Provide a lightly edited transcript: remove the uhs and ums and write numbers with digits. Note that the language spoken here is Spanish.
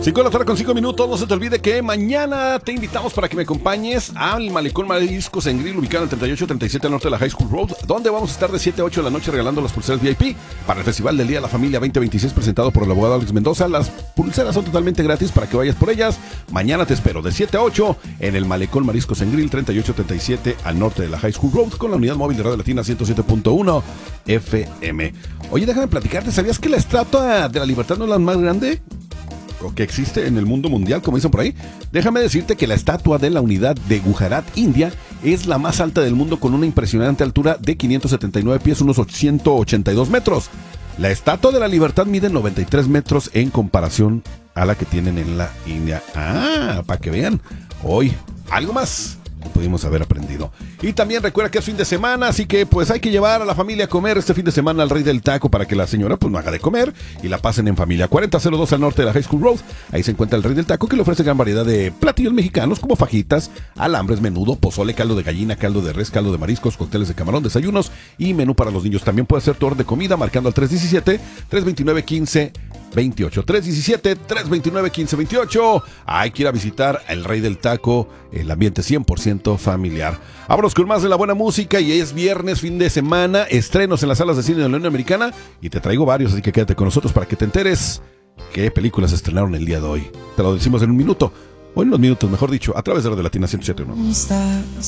5 de la tarde con 5 minutos. No se te olvide que mañana te invitamos para que me acompañes al Malecón Mariscos en Grill, ubicado en 3837 al norte de la High School Road, donde vamos a estar de 7 a 8 de la noche regalando las pulseras VIP para el Festival del Día de la Familia 2026 presentado por el abogado Alex Mendoza. Las pulseras son totalmente gratis para que vayas por ellas. Mañana te espero de 7 a 8 en el Malecón Mariscos en Grill, 3837 al norte de la High School Road, con la unidad móvil de Radio Latina 107.1 FM. Oye, déjame platicarte, ¿sabías que la Estatua de la Libertad no es la más grande que existe en el mundo mundial, como dicen por ahí? Déjame decirte que la estatua de la unidad de Gujarat, India, es la más alta del mundo con una impresionante altura de 579 pies, unos 182 metros. La estatua de la libertad mide 93 metros en comparación a la que tienen en la India. Para que vean, hoy algo más que pudimos haber aprendido. Y también recuerda que es fin de semana, así que pues hay que llevar a la familia a comer este fin de semana al Rey del Taco para que la señora pues no haga de comer y la pasen en familia. 4002 al norte de la High School Road. Ahí se encuentra el Rey del Taco, que le ofrece gran variedad de platillos mexicanos como fajitas, alambres, menudo, pozole, caldo de gallina, caldo de res, caldo de mariscos, cócteles de camarón, desayunos y menú para los niños. También puede hacer tu orden de comida marcando al 317-329-1528. 317-329-1528. Hay que ir a visitar el Rey del Taco, el ambiente 100% familiar. Vámonos con más de la buena música, y es viernes, fin de semana, estrenos en las salas de cine de la Unión Americana, y te traigo varios, así que quédate con nosotros para que te enteres qué películas se estrenaron el día de hoy. Te lo decimos en un minuto, o en unos minutos, mejor dicho, a través de Radio Latina 107.1.